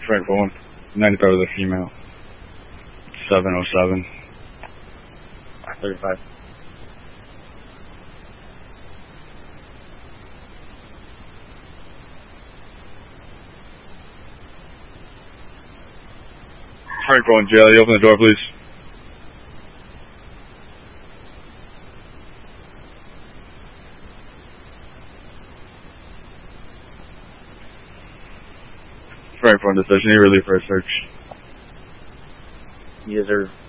Frank Bowen. 95 with a female. 707. 35. Frank Bowen, jail. You open the door, please. Frank Bowen decision. You relief for a search. Yes, sir.